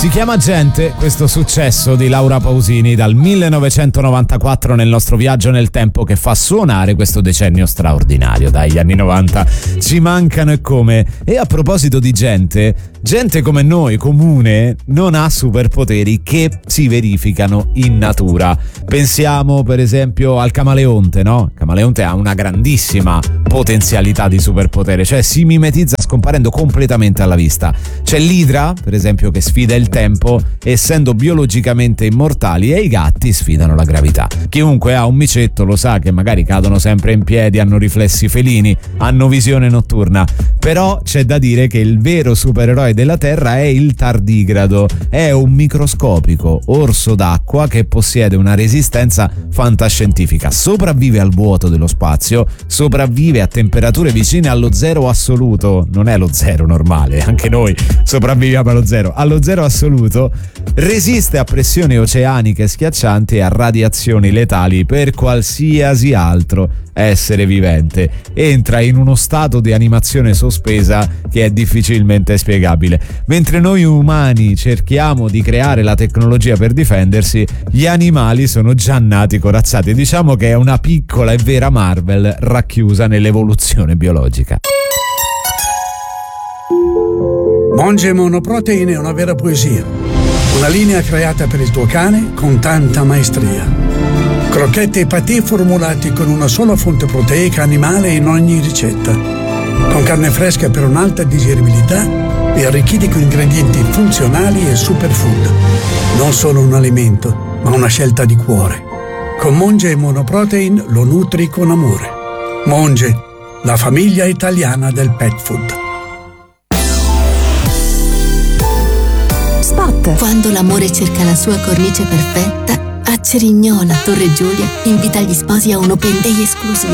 Si chiama Gente, questo successo di Laura Pausini dal 1994 nel nostro viaggio nel tempo che fa suonare questo decennio straordinario. Dagli anni 90 ci mancano e come. E a proposito di gente come noi, comune, non ha superpoteri che si verificano in natura. Pensiamo per esempio al camaleonte, no? Il camaleonte ha una grandissima potenzialità di superpotere, cioè si mimetizza scomparendo completamente alla vista. C'è l'idra, per esempio, che sfida il tempo essendo biologicamente immortali, e i gatti sfidano la gravità. Chiunque ha un micetto lo sa che magari cadono sempre in piedi, hanno riflessi felini, hanno visione notturna. Però c'è da dire che il vero supereroe della Terra è il tardigrado, è un microscopico orso d'acqua che possiede una resistenza fantascientifica, sopravvive al vuoto dello spazio, sopravvive a temperature vicine allo zero assoluto, non è lo zero normale, anche noi sopravviviamo allo zero assoluto, resiste a pressioni oceaniche schiaccianti e a radiazioni letali per qualsiasi altro essere vivente. Entra in uno stato di animazione sospesa che è difficilmente spiegabile. Mentre noi umani cerchiamo di creare la tecnologia per difendersi, gli animali sono già nati corazzati. Diciamo che è una piccola e vera Marvel racchiusa nell'evoluzione biologica. Monge Monoprotein è una vera poesia. Una linea creata per il tuo cane con tanta maestria. Crocchette e patè formulati con una sola fonte proteica animale in ogni ricetta. Con carne fresca per un'alta digeribilità e arricchiti con ingredienti funzionali e superfood. Non solo un alimento, ma una scelta di cuore. Con Monge Monoprotein lo nutri con amore. Monge, la famiglia italiana del pet food. Spot. Quando l'amore cerca la sua cornice perfetta, a Cerignola, Torre Giulia, invita gli sposi a un open day esclusivo.